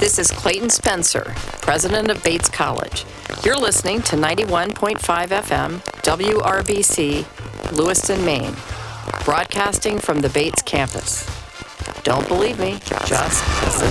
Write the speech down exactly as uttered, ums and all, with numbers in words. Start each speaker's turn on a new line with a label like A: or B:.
A: This is Clayton Spencer, president of Bates College. You're listening to ninety-one point five F M, W R B C, Lewiston, Maine, broadcasting from the Bates campus. Don't believe me, just listen.